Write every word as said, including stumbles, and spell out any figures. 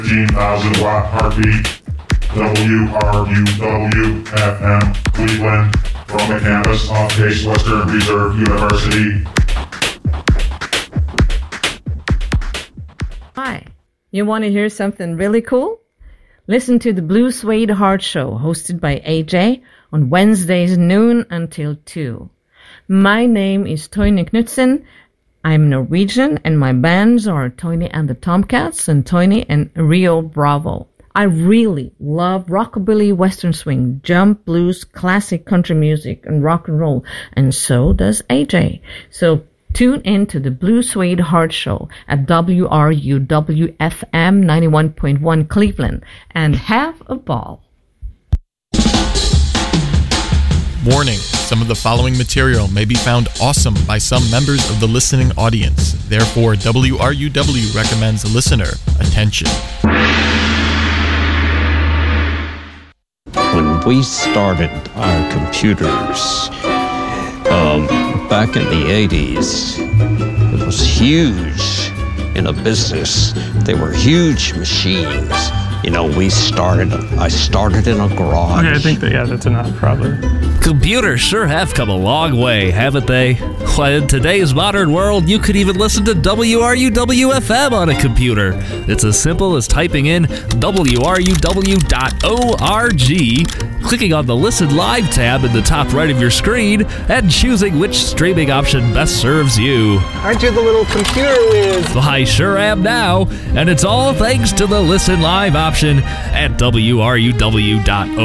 fifteen thousand watt heartbeat, W R U W F M, Cleveland, from the campus of Case Western Reserve University. Hi, you want to hear something really cool? Listen to the Blue Suede Heart Show, hosted by A J, on Wednesdays noon until two. My name is Toyne Knutsen. I'm Norwegian, and my bands are Toyne and the Tomcats and Toyne and Rio Bravo. I really love rockabilly, western swing, jump, blues, classic country music, and rock and roll, and so does A J. So tune in to the Blue Suede Heart Show at W R U W F M ninety-one point one Cleveland, and have a ball. Warning, some of the following material may be found awesome by some members of the listening audience. Therefore, W R U W recommends listener attention. When we started our computers um, back in the eighties, it was huge in a business. They were huge machines. You know, we started, I started in a garage. Okay, I think that, yeah, that's enough, probably. Computers sure have come a long way, haven't they? Well, in today's modern world, you could even listen to W R U W F M on a computer. It's as simple as typing in W R U W dot org, clicking on the Listen Live tab in the top right of your screen, and choosing which streaming option best serves you. Aren't you the little computer whiz? I sure am now, and it's all thanks to the Listen Live option at W R U W dot org.